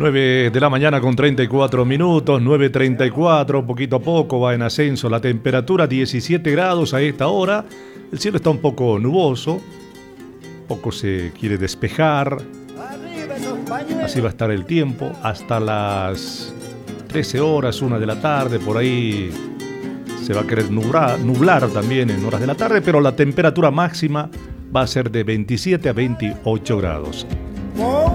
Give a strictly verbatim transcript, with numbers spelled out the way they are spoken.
nueve de la mañana con treinta y cuatro minutos, nueve treinta y cuatro, poquito a poco va en ascenso la temperatura, diecisiete grados a esta hora. El cielo está un poco nuboso, poco se quiere despejar. Así va a estar el tiempo hasta las trece horas, una de la tarde, por ahí se va a querer nublar, nublar también en horas de la tarde, pero la temperatura máxima va a ser de veintisiete a veintiocho grados.